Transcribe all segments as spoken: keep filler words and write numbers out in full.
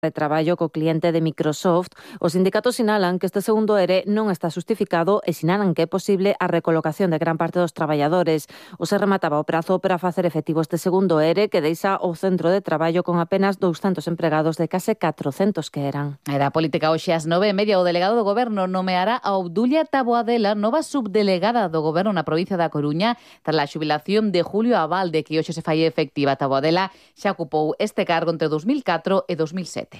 de traballo co cliente de Microsoft, os sindicatos sinalan que este segundo ERE non está justificado e sinalan que é posible a recolocación de gran parte dos traballadores. O se remataba o prazo para facer efectivo este segundo ERE que deixa o centro de traballo con apenas douscentos empregados de case catrocentos que eran. Era política hoxe ás nove e media. O delegado do Goberno nomeará a Obdulia Taboadela nova subdelegada do Goberno na provincia da Coruña tras a xubilación de Julio Abalde, que hoxe se fai efectiva. Taboadela xa ocupou este cargo entre dos mil catro e dos mil sete.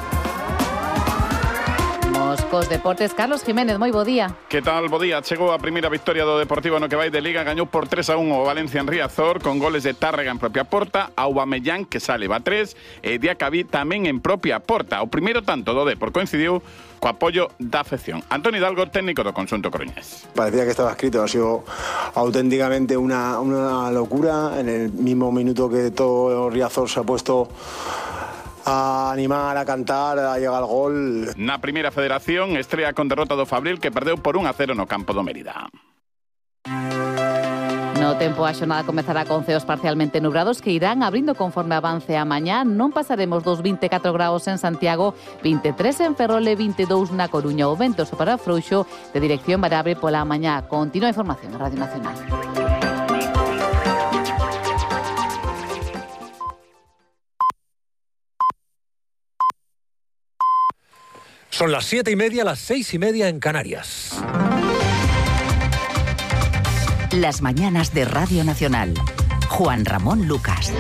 Cos deportes, Carlos Jiménez, moi bo día. Que tal, bo día? Chegou a primeira victoria do Deportivo no que vai de Liga, gañou por tres a un o Valencia en Riazor con goles de Tárrega en propia porta, Aubameyang que sale va tres e Diacabí tamén en propia porta. O primeiro tanto do Depor coincidiu co apoio da afección. Antonio Hidalgo, técnico do conxunto coruñés. Parecía que estaba escrito, ha sido auténticamente una, una locura. En el mismo minuto que todo Riazor se ha puesto a animar, a cantar, a llegar al gol. Na primeira federación, estrea con derrota do Fabril que perdeu por un a cero no campo do Mérida. No tempo, a xornada comezará con ceos parcialmente nubrados que irán abrindo conforme avance a mañá. Non pasaremos dos vinte e catro graus en Santiago, vinte e tres en Ferrol e vinte e dous na Coruña. O vento sopará frouxo de dirección variable pola mañá. Continúa a información en Radio Nacional. Son las siete y media, las seis y media en Canarias. Las mañanas de Radio Nacional. Juan Ramón Lucas.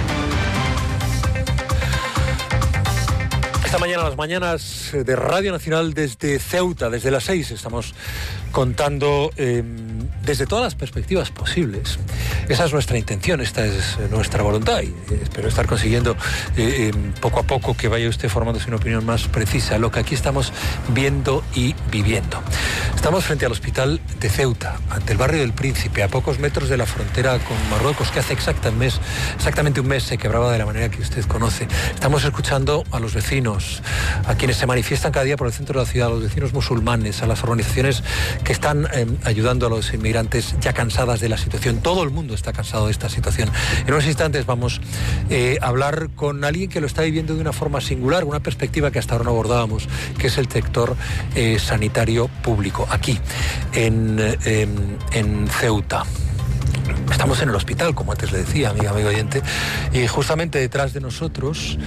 Esta mañana, las mañanas de Radio Nacional desde Ceuta, desde las seis, estamos contando eh, desde todas las perspectivas posibles. Esa es nuestra intención, esta es nuestra voluntad y eh, espero estar consiguiendo eh, eh, poco a poco que vaya usted formándose una opinión más precisa, lo que aquí estamos viendo y viviendo. Estamos frente al hospital de Ceuta, ante el barrio del Príncipe, a pocos metros de la frontera con Marruecos, que hace exacta un mes, exactamente un mes se quebraba de la manera que usted conoce. Estamos escuchando a los vecinos, a quienes se manifiestan cada día por el centro de la ciudad, a los vecinos musulmanes, a las organizaciones que están eh, ayudando a los inmigrantes ya cansadas de la situación. Todo el mundo está cansado de esta situación. En unos instantes vamos eh, a hablar con alguien que lo está viviendo de una forma singular, una perspectiva que hasta ahora no abordábamos, que es el sector eh, sanitario público, aquí, en, eh, en Ceuta. Estamos en el hospital, como antes le decía, amiga, amigo oyente, y justamente detrás de nosotros,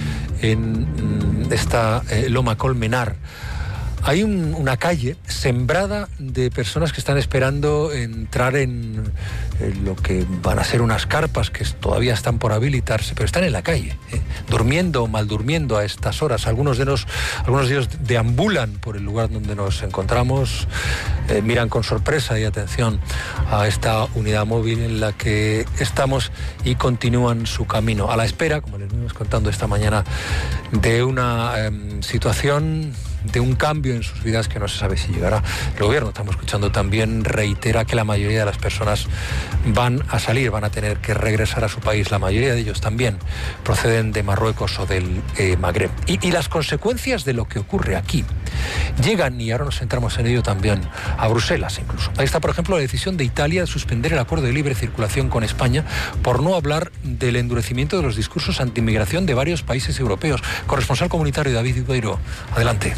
en esta eh, Loma Colmenar, hay un, una calle sembrada de personas que están esperando entrar en, en lo que van a ser unas carpas que todavía están por habilitarse, pero están en la calle, ¿eh? durmiendo o mal durmiendo a estas horas. Algunos de, nos, algunos de ellos deambulan por el lugar donde nos encontramos, eh, miran con sorpresa y atención a esta unidad móvil en la que estamos y continúan su camino a la espera, como les venimos contando esta mañana, de una eh, situación, de un cambio en sus vidas que no se sabe si llegará. El gobierno, estamos escuchando también, reitera que la mayoría de las personas van a salir, van a tener que regresar a su país. La mayoría de ellos también proceden de Marruecos o del eh, Magreb. Y, y las consecuencias de lo que ocurre aquí llegan, y ahora nos centramos en ello también, a Bruselas incluso. Ahí está, por ejemplo, la decisión de Italia de suspender el acuerdo de libre circulación con España por no hablar del endurecimiento de los discursos anti-inmigración de varios países europeos. Corresponsal comunitario David Vidueiro, adelante.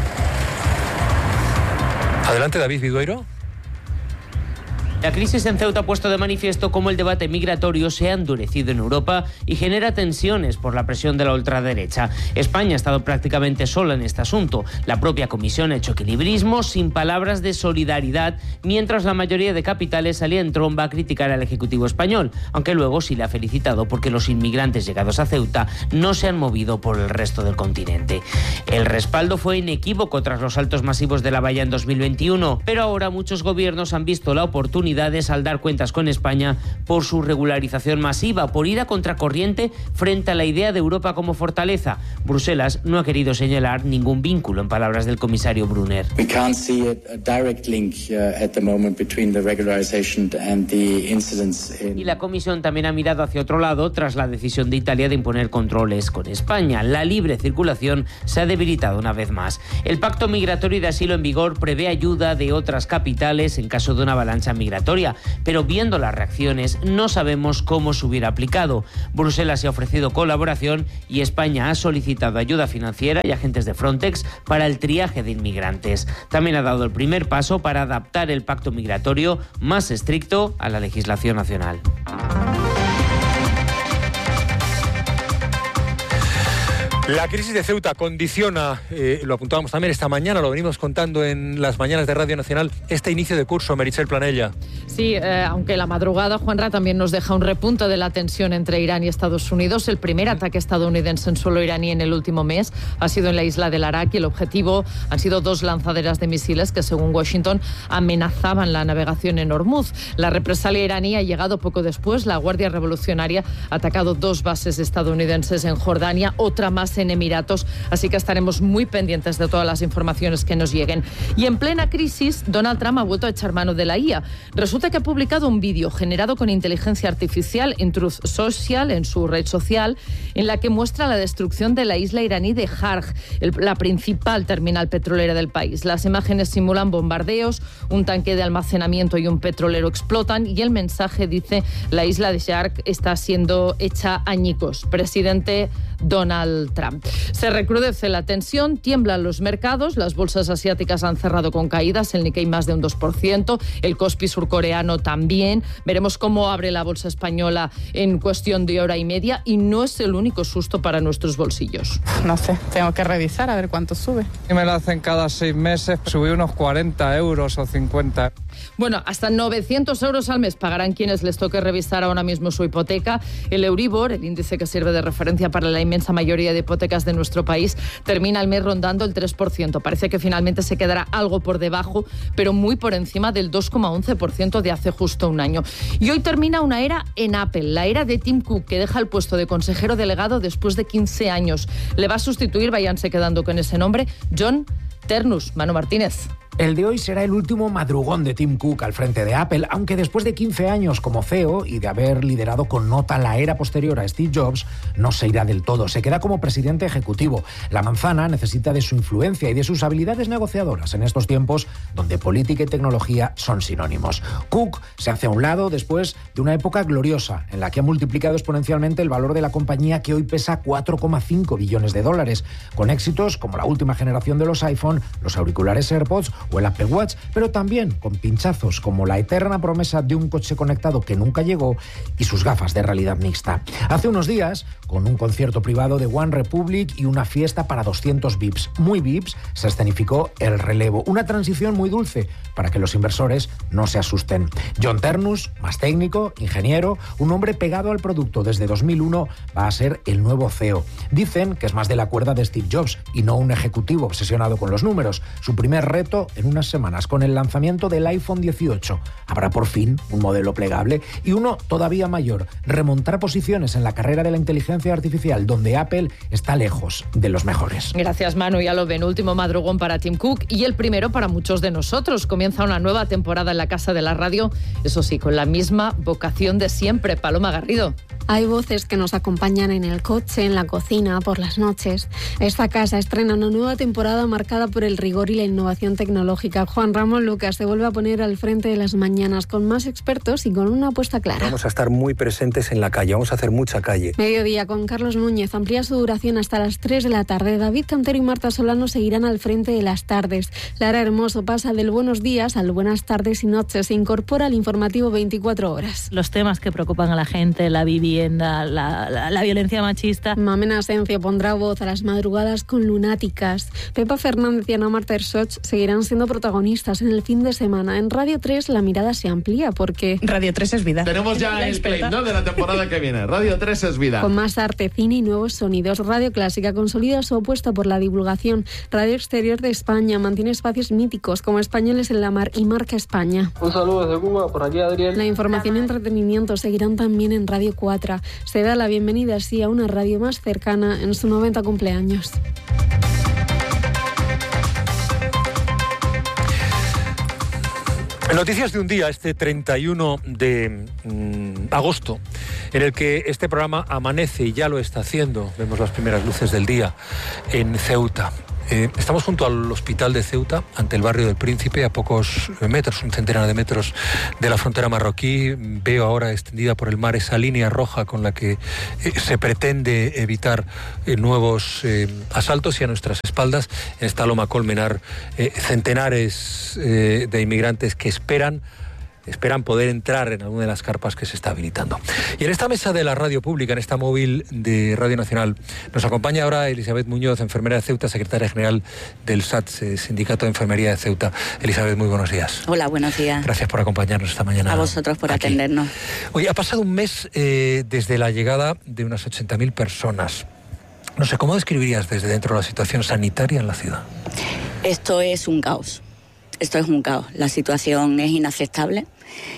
Adelante, David Vidueiro. La crisis en Ceuta ha puesto de manifiesto cómo el debate migratorio se ha endurecido en Europa y genera tensiones por la presión de la ultraderecha. España ha estado prácticamente sola en este asunto. La propia Comisión ha hecho equilibrismo sin palabras de solidaridad, mientras la mayoría de capitales salía en tromba a criticar al Ejecutivo español, aunque luego sí le ha felicitado porque los inmigrantes llegados a Ceuta no se han movido por el resto del continente. El respaldo fue inequívoco tras los saltos masivos de la valla en dos mil veintiuno, pero ahora muchos gobiernos han visto la oportunidad de saldar cuentas con España por su regularización masiva, por ir a contracorriente frente a la idea de Europa como fortaleza. Bruselas no ha querido señalar ningún vínculo, en palabras del comisario Brunner. We can't see a direct link uh, at the moment between the regularization and the incidents in... Y la Comisión también ha mirado hacia otro lado tras la decisión de Italia de imponer controles con España. La libre circulación se ha debilitado una vez más. El pacto migratorio y de asilo en vigor prevé ayuda de otras capitales en caso de una avalancha migratoria. migratoria, pero viendo las reacciones no sabemos cómo se hubiera aplicado. Bruselas se ha ofrecido colaboración y España ha solicitado ayuda financiera y agentes de Frontex para el triaje de inmigrantes. También ha dado el primer paso para adaptar el pacto migratorio más estricto a la legislación nacional. La crisis de Ceuta condiciona, eh, lo apuntábamos también esta mañana, lo venimos contando en las mañanas de Radio Nacional, este inicio de curso, Meritxell Planella. Sí, eh, aunque la madrugada, Juanra, también nos deja un repunte de la tensión entre Irán y Estados Unidos. El primer ataque estadounidense en suelo iraní en el último mes ha sido en la isla del Arak y el objetivo han sido dos lanzaderas de misiles que, según Washington, amenazaban la navegación en Hormuz. La represalia iraní ha llegado poco después. La Guardia Revolucionaria ha atacado dos bases estadounidenses en Jordania, otra más en Emiratos, así que estaremos muy pendientes de todas las informaciones que nos lleguen. Y en plena crisis, Donald Trump ha vuelto a echar mano de la I A. Resulta que ha publicado un vídeo generado con inteligencia artificial en Truth Social, en su red social, en la que muestra la destrucción de la isla iraní de Harj, el, la principal terminal petrolera del país. Las imágenes simulan bombardeos, un tanque de almacenamiento y un petrolero explotan y el mensaje dice: la isla de Harj está siendo hecha añicos. Presidente Donald Trump. Se recrudece la tensión, tiemblan los mercados, las bolsas asiáticas han cerrado con caídas, el Nikkei más de un dos por ciento, el Kospi surcoreano también. Veremos cómo abre la bolsa española en cuestión de hora y media y no es el único susto para nuestros bolsillos. No sé, tengo que revisar a ver cuánto sube. Y me lo hacen cada seis meses, subí unos cuarenta euros o cincuenta. Bueno, hasta novecientos euros al mes pagarán quienes les toque revisar ahora mismo su hipoteca. El Euribor, el índice que sirve de referencia para la inmensa mayoría de hipotecas de nuestro país, termina el mes rondando el tres por ciento. Parece que finalmente se quedará algo por debajo, pero muy por encima del dos coma once por ciento de hace justo un año. Y hoy termina una era en Apple, la era de Tim Cook, que deja el puesto de consejero delegado después de quince años. Le va a sustituir, váyanse quedando con ese nombre, John Ternus. Manu Martínez. El de hoy será el último madrugón de Tim Cook al frente de Apple, aunque después de quince años como C E O y de haber liderado con nota la era posterior a Steve Jobs, no se irá del todo, se queda como presidente ejecutivo. La manzana necesita de su influencia y de sus habilidades negociadoras en estos tiempos donde política y tecnología son sinónimos. Cook se hace a un lado después de una época gloriosa en la que ha multiplicado exponencialmente el valor de la compañía, que hoy pesa cuatro coma cinco billones de dólares, con éxitos como la última generación de los iPhone, los auriculares AirPods o el Apple Watch, pero también con pinchazos como la eterna promesa de un coche conectado que nunca llegó y sus gafas de realidad mixta. Hace unos días, con un concierto privado de One Republic y una fiesta para doscientos V I Ps, muy V I Ps, se escenificó el relevo, una transición muy dulce para que los inversores no se asusten. John Ternus, más técnico, ingeniero, un hombre pegado al producto desde dos mil uno, va a ser el nuevo C E O. Dicen que es más de la cuerda de Steve Jobs y no un ejecutivo obsesionado con los números. Su primer reto en unas semanas, con el lanzamiento del iPhone dieciocho. Habrá por fin un modelo plegable y uno todavía mayor: remontar posiciones en la carrera de la inteligencia artificial, donde Apple está lejos de los mejores. Gracias, Manu. Ya lo ven, último madrugón para Tim Cook y el primero para muchos de nosotros. Comienza una nueva temporada en la Casa de la Radio, eso sí, con la misma vocación de siempre. Paloma Garrido. Hay voces que nos acompañan en el coche, en la cocina, por las noches. Esta casa estrena una nueva temporada marcada por el rigor y la innovación tecnológica. Juan Ramón Lucas se vuelve a poner al frente de las mañanas con más expertos y con una apuesta clara. Vamos a estar muy presentes en la calle, vamos a hacer mucha calle. Mediodía con Carlos Núñez amplía su duración hasta las tres de la tarde. David Cantero y Marta Solano seguirán al frente de las tardes. Lara Hermoso pasa del buenos días al buenas tardes y noches. Se incorpora al informativo veinticuatro horas. Los temas que preocupan a la gente, la vivienda, La, la, la violencia machista. Mamena Asencio pondrá voz a las madrugadas con Lunáticas. Pepa Fernández y Ana Marta Ersoch seguirán siendo protagonistas en el fin de semana. En Radio tres la mirada se amplía porque... Radio tres es vida. Tenemos ya la el claim, ¿no?, de la temporada que viene. Radio tres es vida. Con más arte, cine y nuevos sonidos. Radio Clásica consolida su apuesta por la divulgación. Radio Exterior de España mantiene espacios míticos como Españoles en la Mar y Marca España. Un saludo desde Cuba, por aquí Adrián. La información y entretenimiento seguirán también en Radio cuatro. Se da la bienvenida así a una radio más cercana en su noventa cumpleaños. Noticias de un día, este treinta y uno de mmm, agosto, en el que este programa amanece y ya lo está haciendo. Vemos las primeras luces del día en Ceuta. Eh, estamos junto al hospital de Ceuta, ante el barrio del Príncipe, a pocos metros, un centenar de metros de la frontera marroquí. Veo ahora extendida por el mar esa línea roja con la que eh, se pretende evitar eh, nuevos eh, asaltos, y a nuestras espaldas, en esta loma Colmenar, eh, centenares eh, de inmigrantes que esperan esperan poder entrar en alguna de las carpas que se está habilitando. Y en esta mesa de la radio pública, en esta móvil de Radio Nacional, nos acompaña ahora Elizabeth Muñoz, enfermera de Ceuta, secretaria general del S A T S, Sindicato de Enfermería de Ceuta. Elizabeth, muy buenos días. Hola, buenos días. Gracias por acompañarnos esta mañana. A vosotros por aquí. atendernos. Oye, ha pasado un mes eh, desde la llegada de unas ochenta mil personas. No sé, ¿cómo describirías desde dentro la situación sanitaria en la ciudad? Esto es un caos. Esto es un caos. La situación es inaceptable.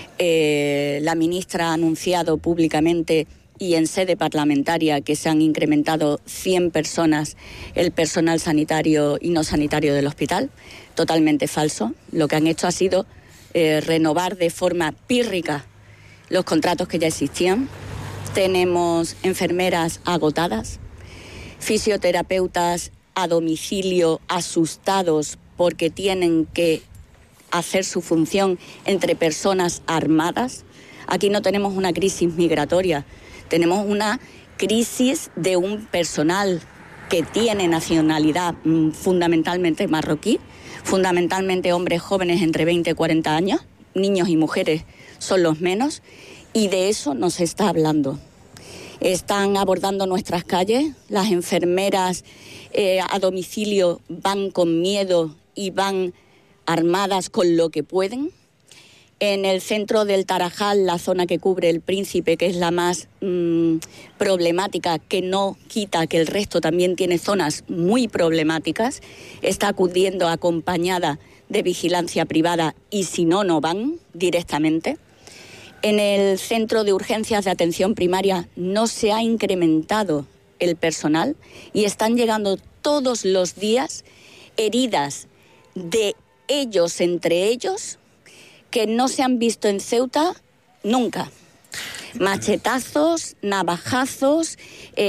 Eh, la ministra ha anunciado públicamente y en sede parlamentaria que se han incrementado cien personas el personal sanitario y no sanitario del hospital. Totalmente falso. Lo que han hecho ha sido eh, renovar de forma pírrica los contratos que ya existían. Tenemos enfermeras agotadas, fisioterapeutas a domicilio asustados porque tienen que hacer su función entre personas armadas. Aquí no tenemos una crisis migratoria, tenemos una crisis de un personal que tiene nacionalidad mmm, fundamentalmente marroquí, fundamentalmente hombres jóvenes entre veinte y cuarenta años, niños y mujeres son los menos, y de eso no se está hablando. Están abordando nuestras calles, las enfermeras eh, a domicilio van con miedo y van armadas con lo que pueden. En el centro del Tarajal, la zona que cubre el Príncipe, que es la más mmm, problemática, que no quita que el resto también tiene zonas muy problemáticas, está acudiendo acompañada de vigilancia privada y si no, no van directamente. En el centro de urgencias de atención primaria no se ha incrementado el personal y están llegando todos los días heridas de ellos entre ellos que no se han visto en Ceuta nunca. Machetazos, navajazos,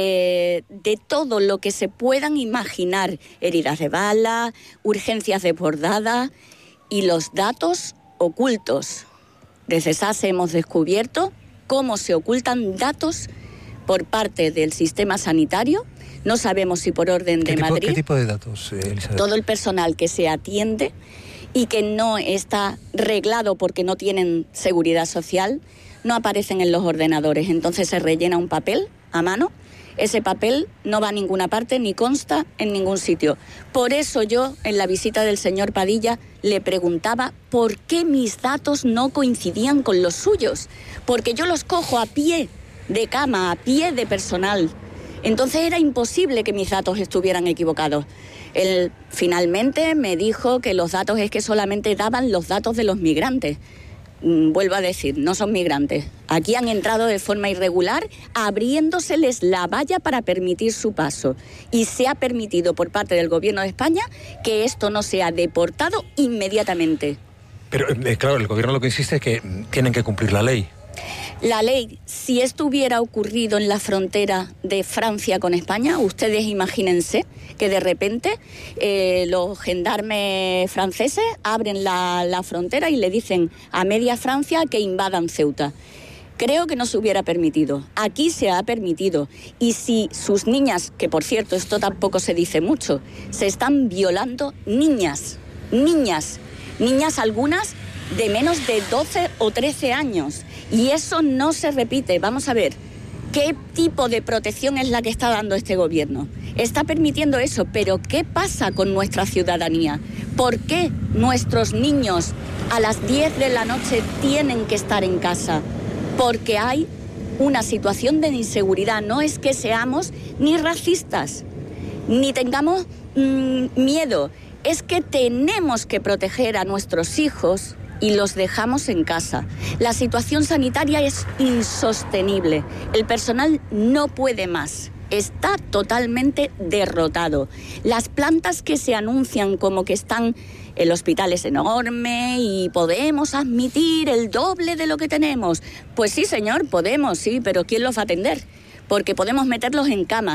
eh, de todo lo que se puedan imaginar. Heridas de bala, urgencias desbordadas y los datos ocultos. Desde S A S hemos descubierto cómo se ocultan datos por parte del sistema sanitario. No sabemos si por orden de tipo, Madrid. ¿Qué tipo de datos, eh, Elizabeth? Todo el personal que se atiende y que no está reglado porque no tienen seguridad social, no aparecen en los ordenadores. Entonces se rellena un papel a mano. Ese papel no va a ninguna parte ni consta en ningún sitio. Por eso yo, en la visita del señor Padilla, le preguntaba por qué mis datos no coincidían con los suyos. Porque yo los cojo a pie de cama, a pie de personal. Entonces era imposible que mis datos estuvieran equivocados. Él finalmente me dijo que los datos es que solamente daban los datos de los migrantes. Vuelvo a decir, no son migrantes. Aquí han entrado de forma irregular, abriéndoseles la valla para permitir su paso. Y se ha permitido por parte del Gobierno de España que esto no sea deportado inmediatamente. Pero, eh, claro, el Gobierno lo que insiste es que tienen que cumplir la ley. La ley, si esto hubiera ocurrido en la frontera de Francia con España, ustedes imagínense que de repente eh, los gendarmes franceses abren la, la frontera y le dicen a media Francia que invadan Ceuta. Creo que no se hubiera permitido. Aquí se ha permitido. Y si sus niñas, que por cierto esto tampoco se dice mucho, se están violando niñas, niñas, niñas algunas de menos de doce o trece años. Y eso no se repite. Vamos a ver, ¿qué tipo de protección es la que está dando este gobierno? Está permitiendo eso, pero ¿qué pasa con nuestra ciudadanía? ¿Por qué nuestros niños a las diez de la noche tienen que estar en casa? Porque hay una situación de inseguridad. No es que seamos ni racistas, ni tengamos mmm, miedo. Es que tenemos que proteger a nuestros hijos y los dejamos en casa. La situación sanitaria es insostenible. El personal no puede más. Está totalmente derrotado. Las plantas que se anuncian como que están... El hospital es enorme y podemos admitir el doble de lo que tenemos. Pues sí, señor, podemos, sí, pero ¿quién los va a atender? Porque podemos meterlos en cama,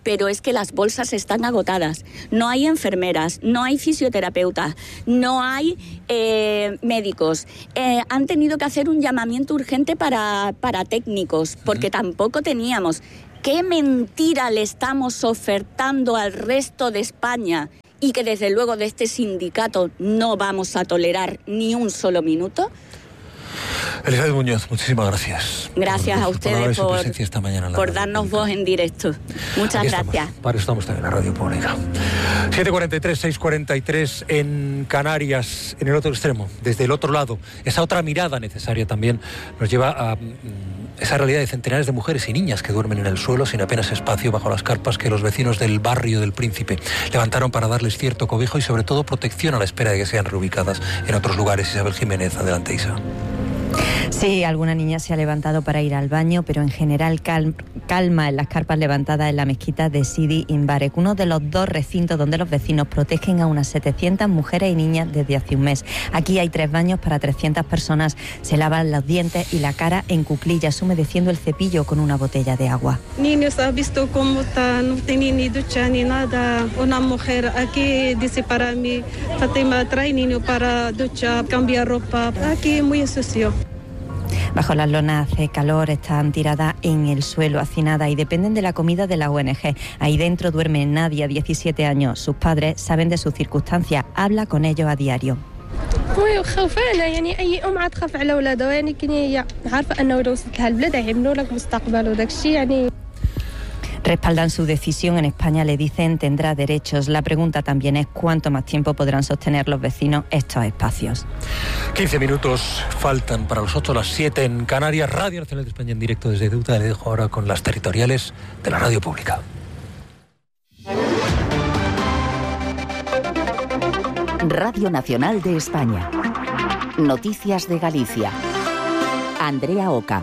pero es que las bolsas están agotadas. No hay enfermeras, no hay fisioterapeutas, no hay eh, médicos. Eh, han tenido que hacer un llamamiento urgente para, para técnicos, porque tampoco teníamos. ¿Qué mentira le estamos ofertando al resto de España? Y que desde luego de este sindicato no vamos a tolerar ni un solo minuto. Elizabeth Muñoz, muchísimas gracias. Gracias por, a ustedes por, por, esta mañana por darnos voz en directo. Muchas Aquí gracias. Estamos. Para eso estamos también en la radio pública. siete cuarenta y tres, seis cuarenta y tres en Canarias, en el otro extremo, desde el otro lado. Esa otra mirada necesaria también nos lleva a esa realidad de centenares de mujeres y niñas que duermen en el suelo sin apenas espacio bajo las carpas que los vecinos del barrio del Príncipe levantaron para darles cierto cobijo y sobre todo protección a la espera de que sean reubicadas en otros lugares. Isabel Jiménez, adelante, Isa. Sí, alguna niña se ha levantado para ir al baño, pero en general cal- calma en las carpas levantadas en la mezquita de Sidi Imbarek, uno de los dos recintos donde los vecinos protegen a unas setecientas mujeres y niñas desde hace un mes. Aquí hay tres baños para trescientas personas. Se lavan los dientes y la cara en cuclillas, humedeciendo el cepillo con una botella de agua. Niños, ¿has visto cómo está? No tenía ni ducha ni nada. Una mujer aquí dice para mí, Fátima, trae niño para ducha, cambiar ropa. Aquí muy sucio. Bajo las lonas hace calor, están tiradas en el suelo, hacinadas y dependen de la comida de la O N G. Ahí dentro duerme Nadia, diecisiete años. Sus padres saben de sus circunstancias, habla con ellos a diario. Respaldan su decisión. En España le dicen tendrá derechos. La pregunta también es cuánto más tiempo podrán sostener los vecinos estos espacios. quince minutos faltan para los ocho, las siete en Canarias. Radio Nacional de España en directo desde Ceuta. Le dejo ahora con las territoriales de la radio pública. Radio Nacional de España. Noticias de Galicia. Andrea Oca.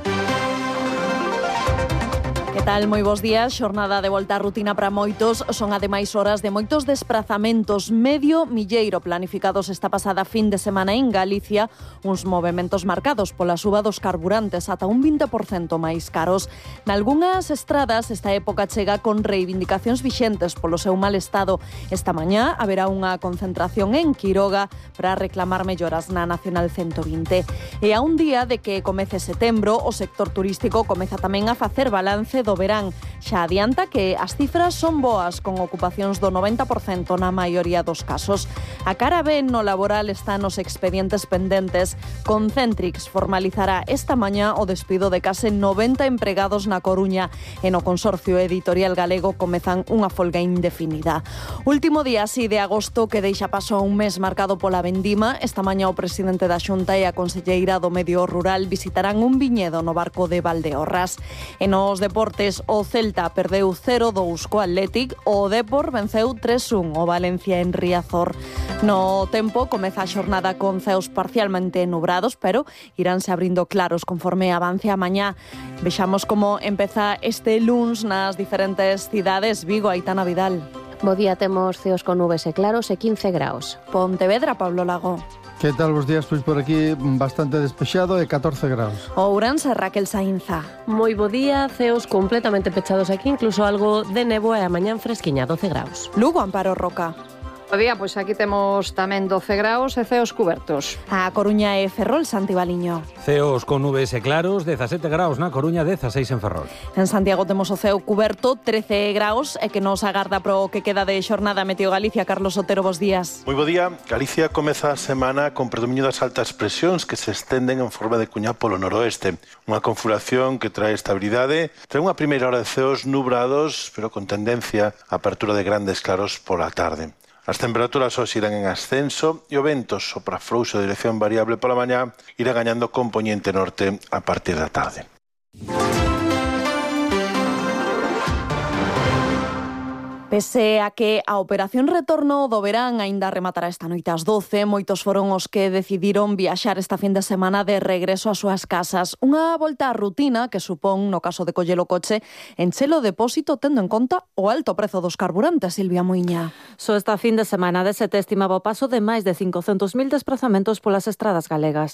Que tal? Moi bons días. Xornada de volta á rutina para moitos. Son ademais horas de moitos desprazamentos. Medio milleiro planificados esta pasada fin de semana en Galicia. Uns movementos marcados pola suba dos carburantes ata un vinte por cento máis caros. Nalgunhas estradas esta época chega con reivindicacións vixentes polo seu mal estado. Esta mañá haberá unha concentración en Quiroga para reclamar melloras na Nacional ciento vinte. E a un día de que comece setembro, o sector turístico comeza tamén a facer balance do verán. Xa adianta que as cifras son boas, con ocupacións do noventa por cento na maioría dos casos. A cara ben no laboral están os expedientes pendentes. Concentrix formalizará esta mañá o despido de case noventa empregados na Coruña e no Consorcio Editorial Galego comezan unha folga indefinida. Último día así de agosto que deixa paso a un mes marcado pola vendima. Esta mañá o presidente da Xunta e a conselleira do Medio Rural visitarán un viñedo no barco de Valdeorras. E nos deportes, o Celta perdeu cero dous co Athletic, o Depor venceu tres un o Valencia en Riazor. No tempo, comeza a xornada con ceos parcialmente nubrados, pero iránse abrindo claros conforme avance a mañá. Vexamos como empeza este luns nas diferentes cidades. Vigo, Aitana Vidal. Bo día, temos ceos con nubes e claros e quince graus. Pontevedra, Pablo Lago. Que tal os días? Pois por aquí bastante despexado e catorce graus. Ourense, Raquel Sainza. Moi bo día, ceos completamente pechados aquí, incluso algo de néboa e a mañán fresquiña, doce graus. Lugo, Amparo Roca. Bo día, pois aquí temos tamén doce graus e ceos cubertos. A Coruña e Ferrol, Santi Baliño. Ceos con nubes e claros, dezasete graus na Coruña, dezaseis en Ferrol. En Santiago temos o ceo cuberto, trece graus, e que nos agarda pro que queda de xornada Meteo Galicia. Carlos Otero, bos días. Moi bo día. Galicia comeza a semana con predominio das altas presións que se estenden en forma de cuña polo noroeste. Unha configuración que trae estabilidade, trae unha primeira hora de ceos nubrados, pero con tendencia a apertura de grandes claros pola tarde. As temperaturas hoxe irán en ascenso e o vento sopra frouxo de dirección variable pola mañá irá gañando compoñente norte a partir da tarde. Pese a que a operación retorno do verán aínda rematará esta noite ás doce, moitos foron os que decidiron viaxar esta fin de semana de regreso ás súas casas. Unha volta á rutina que supón, no caso de coller o coche, enchelo o depósito tendo en conta o alto prezo dos carburantes, Silvia Muiña. Só esta fin de semana de sete estimaba o paso de máis de cincocentos mil desprazamentos polas estradas galegas. Pues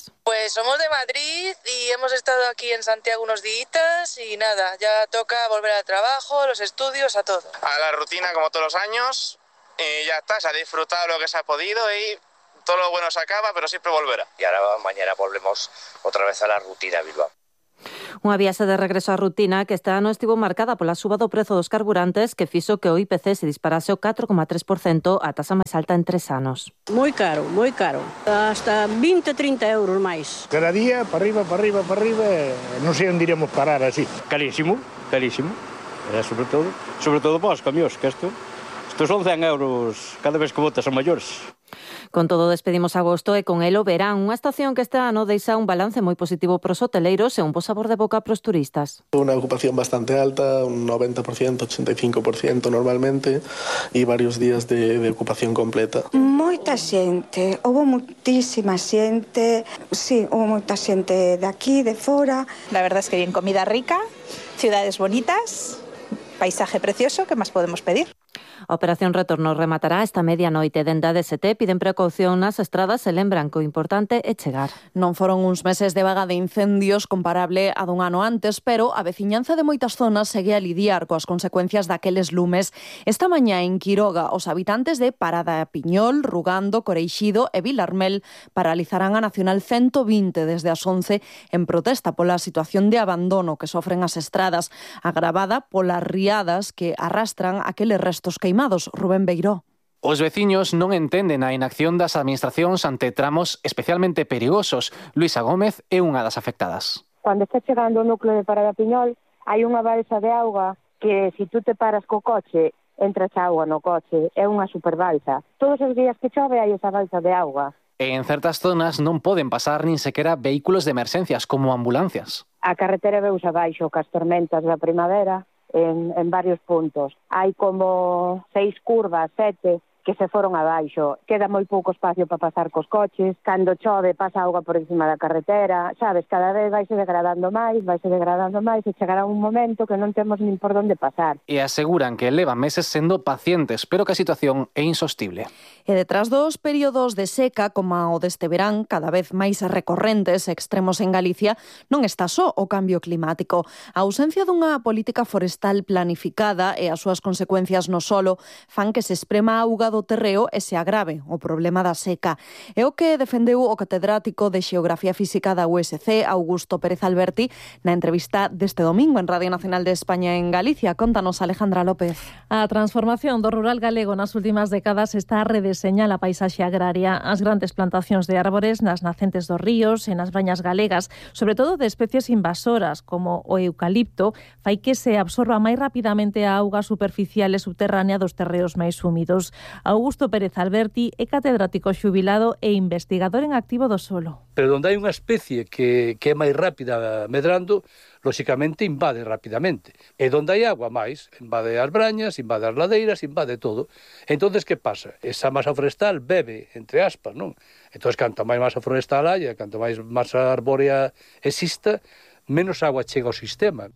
Pues somos de Madrid y hemos estado aquí en Santiago unos días y nada, ya toca volver al trabajo, los estudios, a todo. A la rutina como todos los años y ya está, se ha disfrutado lo que se ha podido y todo lo bueno se acaba, pero siempre volverá. Y ahora mañana volvemos otra vez a la rutina, Bilbao. Unha viaxe de regreso á rutina que este ano estivo marcada pola suba do prezo dos carburantes que fixo que o I P C se disparase o catro coma tres por cento, a tasa máis alta en tres anos. Moi caro, moi caro. Hasta vinte, trinta euros máis. Cada día, para arriba, para arriba, para arriba, non sei onde iremos parar así. Carísimo, carísimo. E sobre todo, sobre todo para os camións, que isto, isto son cen euros cada vez que botas a maiores. Con todo, despedimos agosto e con el o verán, unha estación que este ano deixa un balance moi positivo pros hoteleiros e un bo sabor de boca pros turistas. Unha ocupación bastante alta, un noventa por ciento, ochenta y cinco por ciento normalmente, e varios días de, de ocupación completa. Moita xente, houve muitísima xente, sí, houve moita xente de aquí, de fora. La verdad es que bien, comida rica, ciudades bonitas, paisaje precioso, ¿qué más podemos pedir? A Operación Retorno rematará esta medianoite. Dende a D S T piden precaución nas estradas e lembran que o importante é chegar. Non foron uns meses de vaga de incendios comparable a dun ano antes, pero a veciñanza de moitas zonas segue a lidiar coas consecuencias daqueles lumes. Esta mañá en Quiroga, os habitantes de Parada Piñol, Rugando, Coreixido e Vilarmel paralizarán a Nacional ciento vinte desde as once en protesta pola situación de abandono que sofren as estradas, agravada polas riadas que arrastran aqueles restos queimados. Rubén Beiró. Os veciños non entenden a inacción das administracións ante tramos especialmente perigosos. Luisa Gómez é unha das afectadas. Cando está chegando o núcleo de Parada Piñol, hai unha balsa de auga que se tú te paras co coche, entras auga no coche, é unha superbalsa. Todos os días que chove hai esa balsa de auga. E en certas zonas non poden pasar nin sequera vehículos de emergencias como ambulancias. A carretera veus abaixo cas tormentas da primavera. En, en varios puntos. Hai como seis curvas, sete, que se foron abaixo. Queda moi pouco espacio para pasar cos coches. Cando chove pasa auga por encima da carretera. Sabes, cada vez vaise degradando máis, vaise degradando máis e chegará un momento que non temos nin por onde pasar. E aseguran que levan meses sendo pacientes, pero que a situación é insostible. E detrás dos períodos de seca, como o deste verán, cada vez máis recorrentes e extremos en Galicia, non está só o cambio climático. A ausencia dunha política forestal planificada e as súas consecuencias no solo fan que se esprema a auga do terreo e se agrave o problema da seca. É o que defendeu o catedrático de Xeografía Física da U S C, Augusto Pérez Alberti, na entrevista deste domingo en Radio Nacional de España en Galicia. Contanos, Alejandra López. A transformación do rural galego nas últimas décadas está a redeseñar a paisaxe agraria. As grandes plantacións de árbores nas nacentes dos ríos e nas brañas galegas, sobre todo de especies invasoras como o eucalipto, fai que se absorba máis rapidamente a auga superficial e subterránea dos terreos máis húmidos. Augusto Pérez Alberti é catedrático xubilado e investigador en activo do solo. Pero onde hai unha especie que, que é máis rápida medrando, lóxicamente invade rapidamente. E onde hai agua máis, invade as brañas, invade as ladeiras, invade todo. Entonces, que pasa? Esa masa forestal bebe, entre aspas, non? Entón, canto máis masa forestal haya, canto máis masa arbórea exista, menos agua chega ao sistema.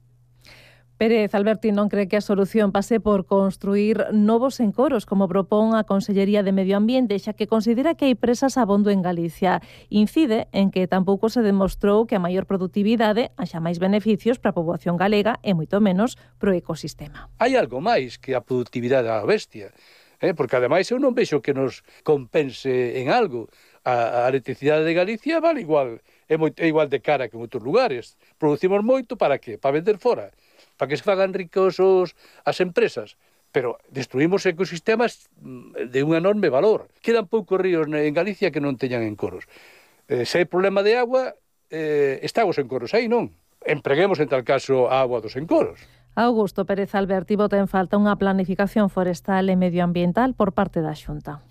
Pérez Alberti non cree que a solución pase por construir novos encoros, como propón a Consellería de Medio Ambiente, xa que considera que hai presas abondo en Galicia. Incide en que tampouco se demostrou que a maior produtividade haxa máis beneficios para a poboación galega e moito menos para o ecosistema. Hai algo máis que a produtividade da bestia, eh? Porque ademais eu non vexo que nos compense en algo. A, a electricidade de Galicia vale igual, é, moi, é igual de cara que en outros lugares. Producimos moito para que? Para vender fora. Para que se fagan ricos os, as empresas, pero destruímos ecosistemas de un enorme valor. Quedan poucos ríos en Galicia que non teñan encoros. Eh, se hai problema de agua, eh, están os encoros aí, non? Empreguemos, en tal caso, a agua dos encoros. Augusto Pérez Alberti bota en falta unha planificación forestal e medioambiental por parte da Xunta.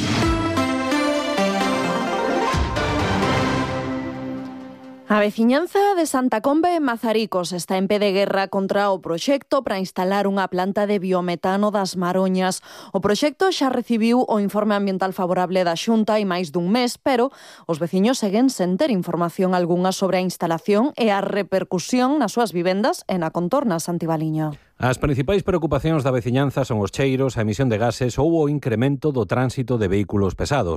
A veciñanza de Santa Comba en Mazaricos está en pé de guerra contra o proxecto para instalar unha planta de biometano das Maroñas. O proxecto xa recibiu o informe ambiental favorable da Xunta hai máis dun mes, pero os veciños seguen sen ter información algunha sobre a instalación e a repercusión nas súas vivendas e na contorna Santibaliño. As principais preocupacións da veciñanza son os cheiros, a emisión de gases ou o incremento do tránsito de vehículos pesados.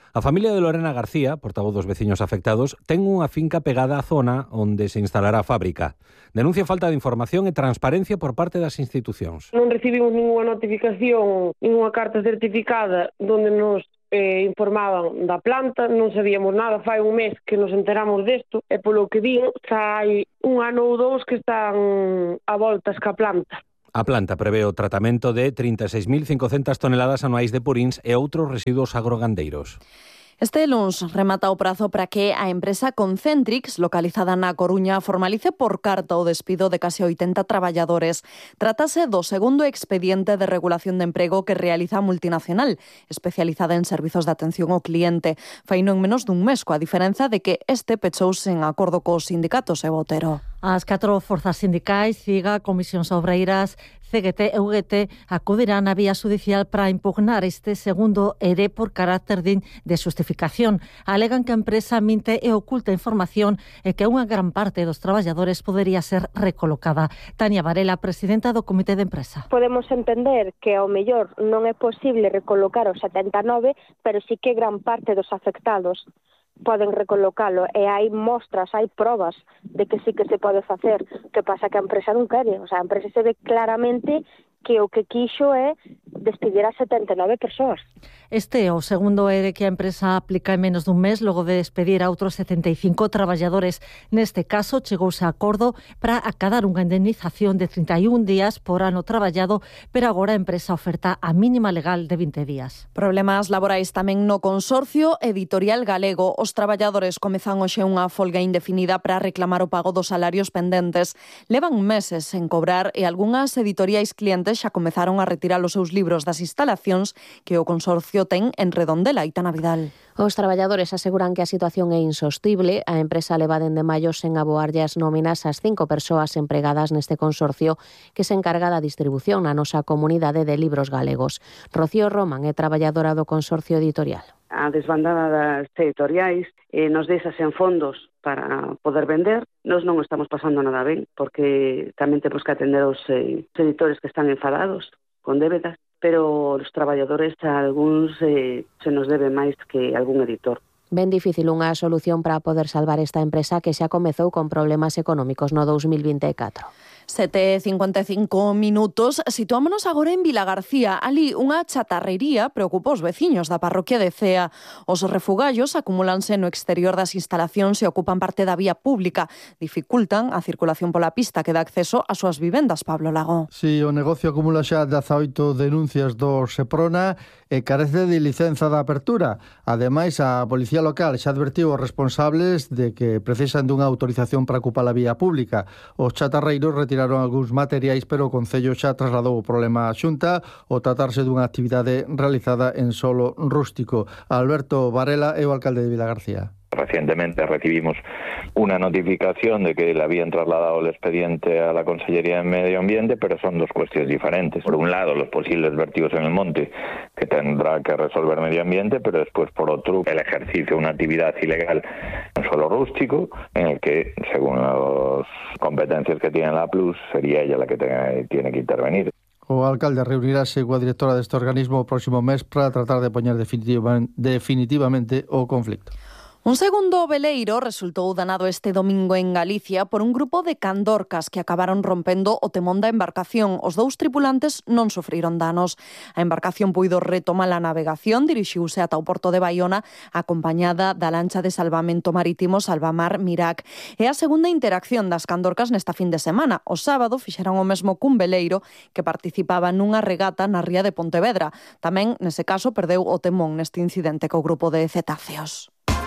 A familia de Lorena García, portavoz dos veciños afectados, ten unha finca pegada á zona onde se instalará a fábrica. Denuncia falta de información e transparencia por parte das institucións. Non recibimos ninguna notificación, ninguna carta certificada onde nos eh, informaban da planta, non sabíamos nada, fai un mes que nos enteramos desto, e polo que vin, xa hai un ano ou dous que están a voltas ca planta. A planta prevé o tratamento de trinta e seis mil cincocentas toneladas anuais de puríns e outros residuos agrogandeiros. Este luns remata o prazo para que a empresa Concentrix, localizada na Coruña, formalice por carta o despido de case oitenta traballadores. Trátase do segundo expediente de regulación de emprego que realiza a multinacional, especializada en servizos de atención ao cliente. Faino en menos dun mes, coa diferenza de que este pechouse en acordo cos sindicatos e Botero. As catro forzas sindicais, CIGA, Comisións Obreiras, C G T e U G T acudirán á vía judicial para impugnar este segundo E R E por carácter de justificación. Alegan que a empresa minte e oculta información e que unha gran parte dos traballadores podería ser recolocada. Tania Varela, presidenta do Comité de Empresa. Podemos entender que ao mellor non é posible recolocar os setenta e nove, pero sí que gran parte dos afectados poden recolocalo e hai mostras, hai probas de que sí que se pode facer. Que pasa que a empresa non quere, o sea, a empresa se ve claramente que o que quixo é despedir a setenta e nove persoas. Este é o segundo E R E que a empresa aplica en menos dun mes logo de despedir a outros setenta e cinco traballadores. Neste caso, chegouse a acordo para acadar unha indemnización de trinta e un días por ano traballado, pero agora a empresa oferta a mínima legal de vinte días. Problemas laborais tamén no Consorcio Editorial Galego. Os traballadores comezan hoxe unha folga indefinida para reclamar o pago dos salarios pendentes. Levan meses sen cobrar e algunhas editoriais clientes xa comezaron a retirar os seus libros das instalacións que o Consorcio ten en Redondela. Aitana Vidal. Os traballadores aseguran que a situación é insostible. A empresa leva dende maio sen aboarlle as nóminas ás cinco persoas empregadas neste consorcio que se encarga da distribución na nosa comunidade de libros galegos. Rocío Roman é traballadora do Consorcio Editorial. A desbandada das editoriais eh, nos deixa sen fondos para poder vender. Nos non estamos pasando nada ben, porque tamén temos que atender os eh, editores que están enfadados con débedas, pero os traballadores a algúns eh, se nos debe máis que algún editor. Ben difícil unha solución para poder salvar esta empresa que xa comezou con problemas económicos no dous mil vinte e catro. sete e cincuenta e cinco minutos. Situámonos agora en Vilagarcía. Ali unha chatarrería preocupa os veciños da parroquia de Cea. Os refugallos acumúlanse no exterior das instalacións e ocupan parte da vía pública. Dificultan a circulación pola pista que dá acceso ás súas vivendas, Pablo Lago. Si, o negocio acumula xa dezaoito denuncias do Seprona e carece de licenza da apertura. Ademais, a Policía Local xa advertiu os responsables de que precisan dunha autorización para ocupar a vía pública. Os chatarreiros retiraron algúns materiais, pero o Concello xa trasladou o problema á Xunta ao tratarse dunha actividade realizada en solo rústico. Alberto Varela é o alcalde de Vilagarcía. Recientemente recibimos una notificación de que le habían trasladado el expediente a la Consellería de Medio Ambiente, pero son dos cuestiones diferentes. Por un lado, los posibles vertidos en el monte, que tendrá que resolver Medio Ambiente, pero después, por otro, el ejercicio de una actividad ilegal en suelo rústico, en el que, según las competencias que tiene la Plus, sería ella la que tenga, tiene que intervenir. O alcalde reunirase coa directora deste organismo o próximo mes para tratar de poñer definitivamente o conflicto. Un segundo veleiro resultou danado este domingo en Galicia por un grupo de candorcas que acabaron rompendo o temón da embarcación. Os dous tripulantes non sufriron danos. A embarcación puido retomar a navegación, dirixiuse ata o porto de Baiona acompañada da lancha de salvamento marítimo Salvamar Mirac. É a segunda interacción das candorcas nesta fin de semana. O sábado fixeron o mesmo cun veleiro que participaba nunha regata na ría de Pontevedra. Tamén, nese caso, perdeu o temón neste incidente co grupo de cetáceos.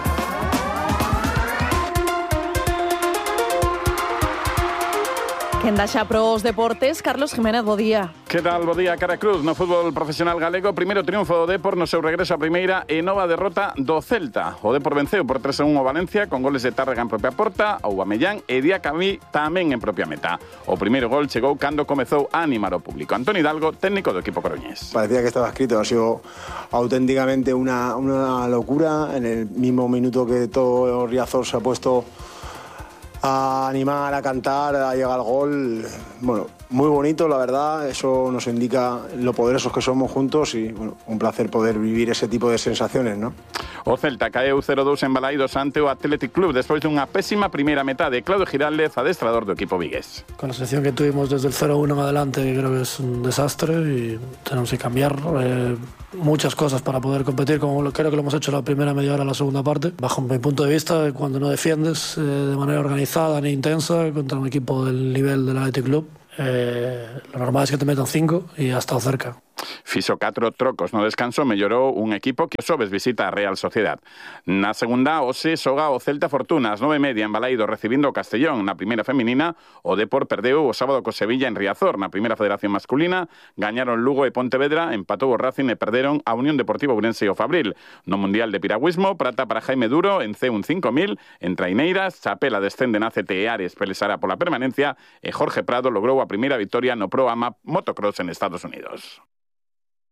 Quen dá xa pros deportes, Carlos Jiménez, bo día. Que tal, bo día, cara cruz no fútbol profesional galego. Primeiro triunfo do Depor no seu regreso a primeira e nova derrota do Celta. O Depor venceu por tres a un o Valencia con goles de Tárrega en propia porta, Aubameyang e Diacabí tamén en propia meta. O primeiro gol chegou cando comezou a animar o público. Antonio Hidalgo, técnico do equipo coruñés. Parecía que estaba escrito, ha sido auténticamente una, una locura. En el mismo minuto que todo Riazor se ha puesto a animar, a cantar, a llegar al gol. Bueno, muy bonito, la verdad. Eso nos indica lo poderosos que somos juntos y bueno, un placer poder vivir ese tipo de sensaciones, ¿no? O Celta caeu cero dous en Balaidos ante o Athletic Club despois dunha pésima primeira metade. Claudio Giraldez, adestrador do equipo vigués. Con la selección que tuvimos desde el cero uno en adelante, creo que es un desastre y tenemos que cambiar eh, muchas cosas para poder competir, como creo que lo hemos hecho la primera media hora, la segunda parte. Bajo mi punto de vista, cuando no defiendes eh, de manera organizada ni intensa contra un equipo del nivel del Athletic Club, eh, lo normal es que te metan cinco y ha estado cerca. Fixo catro trocos no descanso, mellorou un equipo que o xoves visita a Real Sociedad. Na segunda, hoxe xoga o Celta Fortuna, ás nove e media en Balaido recibindo o Castellón. Na primeira feminina, o Depor perdeu o sábado co Sevilla en Riazor. Na primeira federación masculina, gañaron Lugo e Pontevedra, empatou o Racing e perderon a Unión Deportiva Ourense e o Fabril. No Mundial de Piragüismo, prata para Jaime Duro en C un cinco mil, en Traineiras, Chapela descende na C T E Ares, pelexará pola permanencia e Jorge Prado logrou a primeira vitoria no Pro Ama Motocross en Estados Unidos.